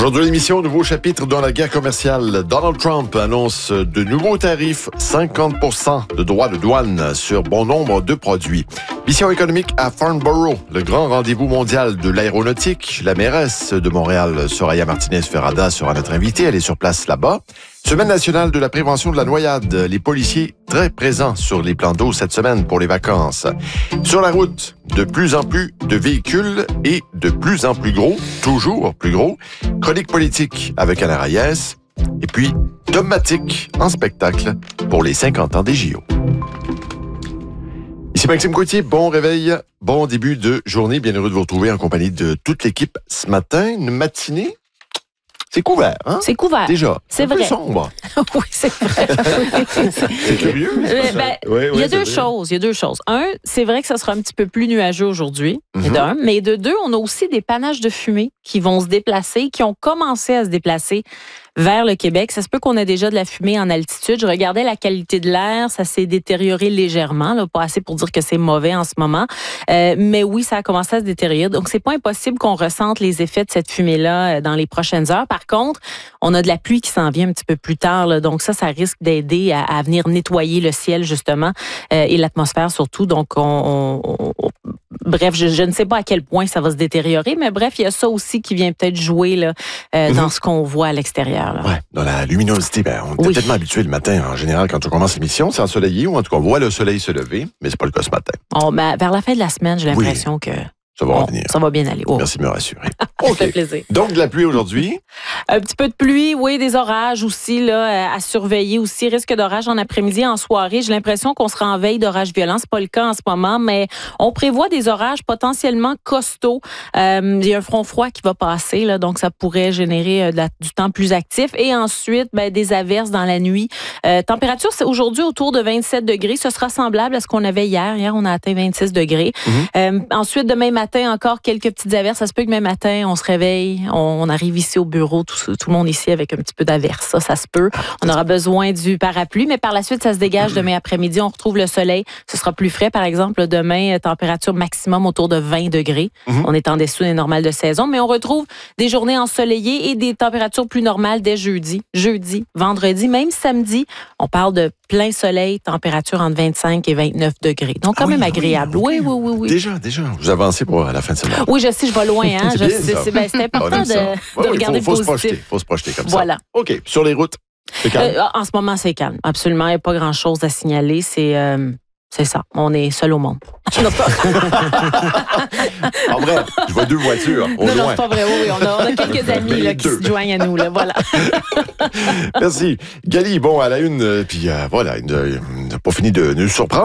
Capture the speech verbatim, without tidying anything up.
Aujourd'hui, l'émission, nouveau chapitre dans la guerre commerciale. Donald Trump annonce de nouveaux tarifs, cinquante pour cent de droits de douane sur bon nombre de produits. Mission économique à Farnborough, le grand rendez-vous mondial de l'aéronautique. La mairesse de Montréal, Soraya Martinez-Ferrada, sera notre invitée. Elle est sur place là-bas. Semaine nationale de la prévention de la noyade. Les policiers très présents sur les plans d'eau cette semaine pour les vacances. Sur la route, de plus en plus de véhicules et de plus en plus gros, toujours plus gros. Chronique politique avec Alain Reyes. Et puis, Domatique en spectacle pour les cinquante ans des J O. Ici Maxime Gauthier, bon réveil, bon début de journée. Bien heureux de vous retrouver en compagnie de toute l'équipe ce matin. Une matinée, c'est couvert, hein? C'est couvert. Déjà. C'est un vrai. peu sombre. Oui, c'est vrai. C'est curieux. Mais ben, oui, oui, il y a deux vrai. choses. Il y a deux choses. Un, c'est vrai que ça sera un petit peu plus nuageux aujourd'hui. Mm-hmm. d'un, mais de deux, on a aussi des panaches de fumée qui vont se déplacer, qui ont commencé à se déplacer vers le Québec. Ça se peut qu'on ait déjà de la fumée en altitude. Je regardais la qualité de l'air, ça s'est détérioré légèrement, là, pas assez pour dire que c'est mauvais en ce moment. Euh, mais oui, ça a commencé à se détériorer. Donc, c'est pas impossible qu'on ressente les effets de cette fumée-là dans les prochaines heures. Par contre, on a de la pluie qui s'en vient un petit peu plus tard, là, donc ça, ça risque d'aider à, à venir nettoyer le ciel, justement, euh, et l'atmosphère surtout. Donc, on... on, on Bref, je, je ne sais pas à quel point ça va se détériorer, mais bref, il y a ça aussi qui vient peut-être jouer là, euh, mm-hmm. dans ce qu'on voit à l'extérieur. Oui, dans la luminosité, ben, on est oui. tellement habitué le matin, en général, quand on commence l'émission, c'est ensoleillé, ou en tout cas, on voit le soleil se lever, mais c'est pas le cas ce matin. Oh, ben, vers la fin de la semaine, j'ai l'impression oui. que... Ça va bon, revenir. Ça va bien aller. Oh. Merci de me rassurer. Ça okay. fait plaisir. Donc, de la pluie aujourd'hui. Un petit peu de pluie, oui, des orages aussi là, à surveiller aussi. Risque d'orage en après-midi, en soirée. J'ai l'impression qu'on sera en veille d'orage violent. C'est pas le cas en ce moment, mais on prévoit des orages potentiellement costauds. Euh, il y a un front froid qui va passer, là, donc ça pourrait générer euh, de la, du temps plus actif. Et ensuite, ben, des averses dans la nuit. Euh, température, c'est aujourd'hui autour de vingt-sept degrés. Ce sera semblable à ce qu'on avait hier. Hier, on a atteint vingt-six degrés. Mm-hmm. Euh, ensuite, demain matin, matin, encore quelques petites averses. Ça se peut que demain matin, on se réveille, on, on arrive ici au bureau, tout, tout le monde ici avec un petit peu d'averse. Ça, ça se peut. On aura besoin du parapluie, mais par la suite, ça se dégage demain après-midi. On retrouve le soleil. Ce sera plus frais, par exemple. Demain, température maximum autour de vingt degrés. Mm-hmm. On est en dessous des normales de saison, mais on retrouve des journées ensoleillées et des températures plus normales dès jeudi, jeudi, vendredi, même samedi. On parle de plein soleil, température entre vingt-cinq et vingt-neuf degrés. Donc, quand ah oui, même agréable. Oui, oui, oui, oui. Déjà, déjà, vous avancez pour la fin de semaine. Oui, je sais, je vais loin. Hein? c'est, je, bien, c'est, c'est, ben, c'est important de, ouais, de regarder faut, faut le positif. Se projeter, faut se projeter comme voilà. ça. OK. Sur les routes, c'est calme? Euh, en ce moment, c'est calme. Absolument. Il n'y a pas grand-chose à signaler. C'est... Euh, C'est ça. On est seul au monde. En vrai, je vois deux voitures au non, loin. Non, c'est pas vrai. Oui, on a, on a quelques amis là, qui se joignent à nous. Là, voilà. Merci. Gali, bon, à la une, puis euh, voilà, il n'a pas fini de nous surprendre.